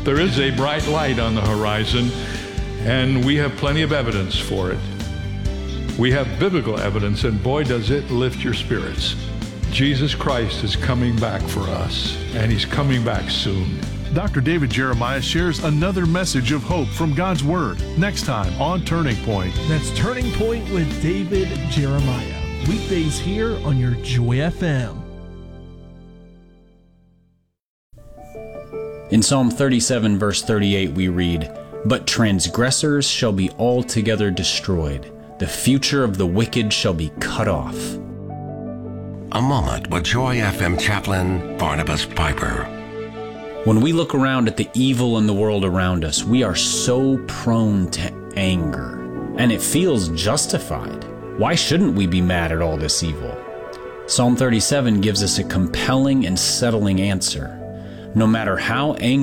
there is a bright light on the horizon, and we have plenty of evidence for it. We have biblical evidence, and boy, does it lift your spirits. Jesus Christ is coming back for us, and he's coming back soon. Dr. David Jeremiah shares another message of hope from God's Word next time on Turning Point. That's Turning Point with David Jeremiah. Weekdays here on your Joy FM. In Psalm 37, verse 38, we read, "But transgressors shall be altogether destroyed. The future of the wicked shall be cut off." A moment with Joy FM chaplain Barnabas Piper. When we look around at the evil in the world around us, we are so prone to anger, and it feels justified. Why shouldn't we be mad at all this evil? Psalm 37 gives us a compelling and settling answer. No matter how angry